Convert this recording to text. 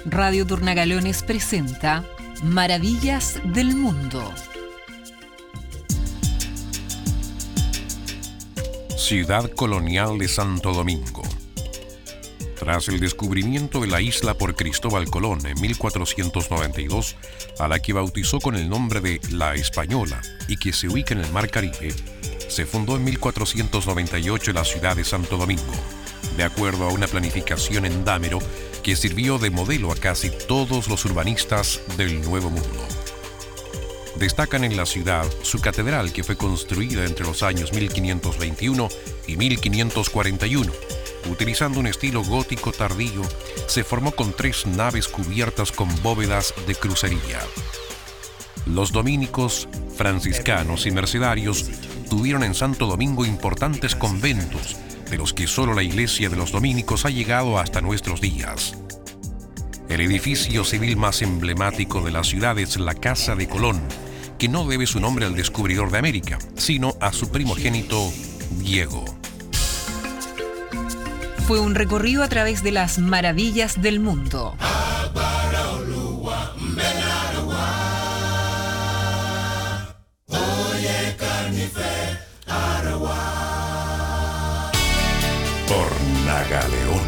Radio Turnagalones presenta Maravillas del Mundo. Ciudad colonial de Santo Domingo. Tras el descubrimiento de la isla por Cristóbal Colón en 1492, a la que bautizó con el nombre de La Española y que se ubica en el Mar Caribe, se fundó en 1498 la ciudad de Santo Domingo, de acuerdo a una planificación en Dámero que sirvió de modelo a casi todos los urbanistas del Nuevo Mundo. Destacan en la ciudad su catedral, que fue construida entre los años 1521 y 1541. Utilizando un estilo gótico tardío, se formó con 3 naves cubiertas con bóvedas de crucería. Los dominicos, franciscanos y mercedarios tuvieron en Santo Domingo importantes conventos, de los que solo la iglesia de los dominicos ha llegado hasta nuestros días. El edificio civil más emblemático de la ciudad es la Casa de Colón, que no debe su nombre al descubridor de América, sino a su primogénito, Diego. Fue un recorrido a través de las maravillas del mundo. Turnagaleón.